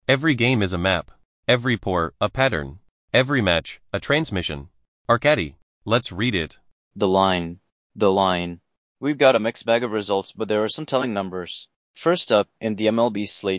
Every game is a map. Every pour, a pattern. Every match, a transmission. Arcadi, let's read it. The line. The line. We've got a mixed bag of results, but there are some telling numbers. First up, in the MLB slate,